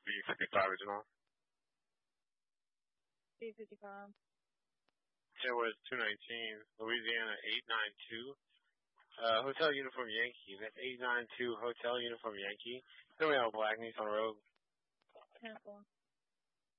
B55 original. B55. Chadwell 219, Louisiana 892. Hotel Uniform Yankee. That's 892 Hotel Uniform Yankee. Then we have a black Nissan Rogue. 10-4.